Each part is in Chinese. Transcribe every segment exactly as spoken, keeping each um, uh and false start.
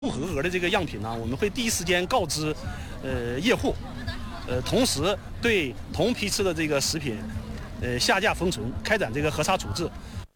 不合格的这个样品呢，我们会第一时间告知呃业户，呃，同时对同批次的这个食品，呃下架封存，开展这个核查处置。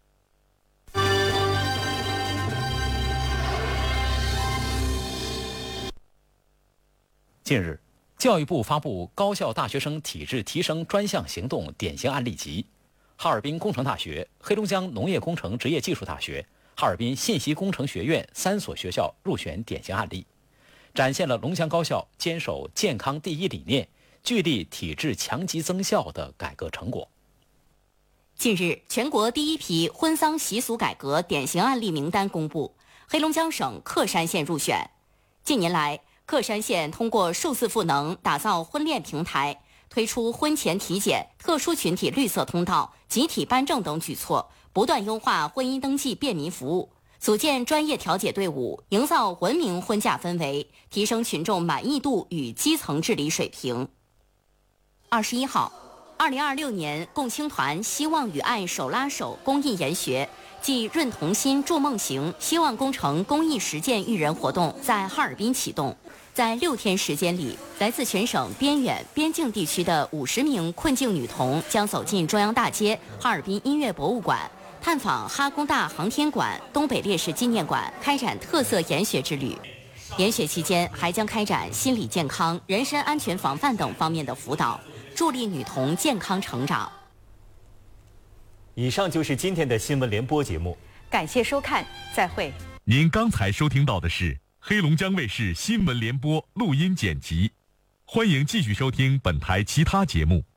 近日，教育部发布高校大学生体质提升专项行动典型案例集，哈尔滨工程大学、黑龙江农业工程职业技术大学、哈尔滨信息工程学院三所学校入选典型案例，展现了龙江高校坚守健康第一理念、聚力体质强基增效的改革成果。 近日，全国第一批婚丧习俗改革典型案例名单公布，黑龙江省克山县入选。近年来，克山县通过数字赋能打造婚恋平台，推出婚前体检、特殊群体绿色通道、集体颁证等举措，不断优化婚姻登记便民服务，组建专业调解队伍，营造文明婚嫁氛围，提升群众满意度与基层治理水平。二十一号，二零二六年共青团希望与爱手拉手公益研学暨润同心筑梦行希望工程公益实践育人活动在哈尔滨启动。在六天时间里，来自全省边远边境地区的五十名困境女童将走进中央大街、哈尔滨音乐博物馆，探访哈工大航天馆、东北烈士纪念馆，开展特色研学之旅。研学期间还将开展心理健康、人身安全防范等方面的辅导，助力女童健康成长。 以上就是今天的新闻联播节目， 感谢收看，再会。 您刚才收听到的是黑龙江卫视新闻联播录音剪辑，欢迎继续收听本台其他节目。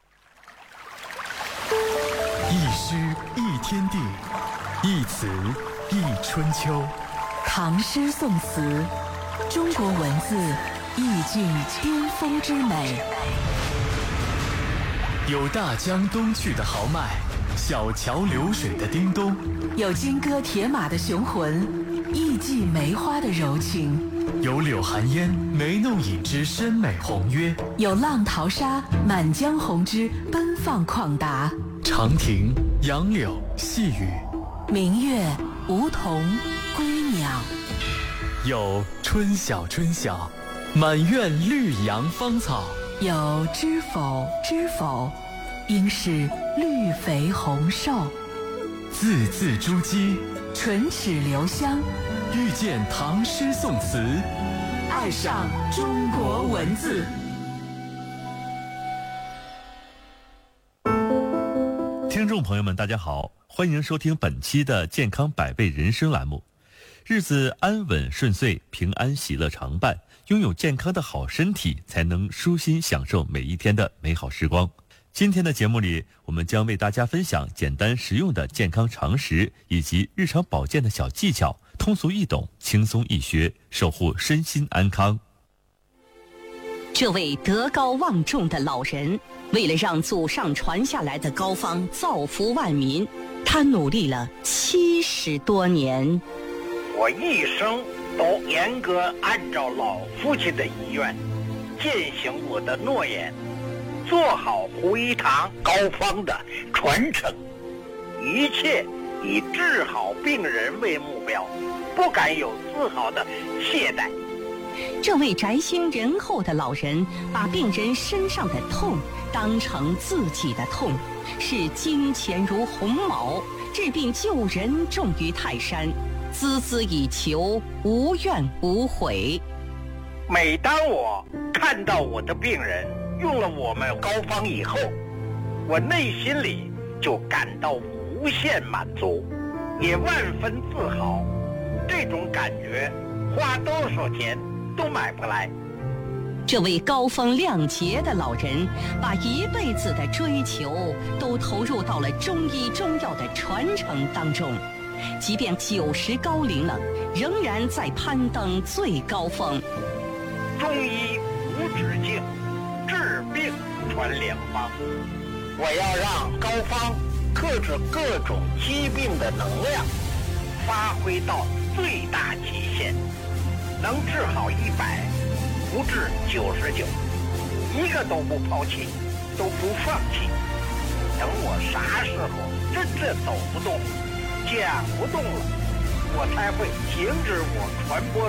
一诗一天地，一词一春秋。 唐诗宋词，中国文字意境巅峰之美。 有大江东去的豪迈，小桥流水的叮咚， 有金戈铁马的雄浑，艺伎梅花的柔情， 有柳寒烟眉弄影之深美宏约， 有浪淘沙满江红之奔放旷达。 长亭、杨柳、细雨， 明月、梧桐、归鸟， 有春晓春晓，满院绿杨芳草， 有知否知否，应是绿肥红瘦。 字字珠玑， 唇齿留香， 遇见唐诗宋词， 爱上中国文字。 听众朋友们，大家好，欢迎收听本期的健康百倍人生栏目。日子安稳顺遂，平安喜乐常伴，拥有健康的好身体，才能舒心享受每一天的美好时光。今天的节目里，我们将为大家分享简单实用的健康常识，以及日常保健的小技巧，通俗易懂，轻松易学，守护身心安康。 这位德高望重的老人，为了让祖上传下来的膏方造福万民，他努力了七十多年。 我一生都严格按照老父亲的遗愿，践行我的诺言，做好胡一堂膏方的传承，一切以治好病人为目标，不敢有丝毫的懈怠。 这位宅心仁厚的老人，把病人身上的痛当成自己的痛，视金钱如鸿毛，治病救人重于泰山，孜孜以求，无怨无悔。 每当我看到我的病人用了我们膏方以后，我内心里就感到无限满足，也万分自豪。这种感觉花多少钱都买不来。 这位高风亮节的老人，把一辈子的追求都投入到了中医中药的传承当中，即便九十高龄了，仍然在攀登最高峰。 中医无止境，治病传良方。我要让膏方克制各种疾病的能量发挥到最大极限，能治好一百，不治九十九，一个都不抛弃，都不放弃。等我啥时候真正走不动、讲不动了，我才会停止我传播